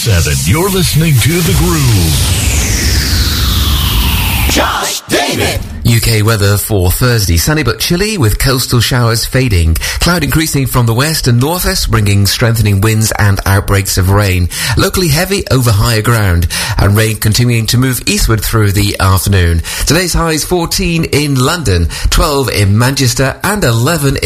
7. You're listening to The Groove. Josh David. UK weather for Thursday. Sunny but chilly with coastal showers fading. Cloud increasing from the west and northwest, bringing strengthening winds and outbreaks of rain. Locally heavy over higher ground, and rain continuing to move eastward through the afternoon. Today's highs 14 in London, 12 in Manchester and 11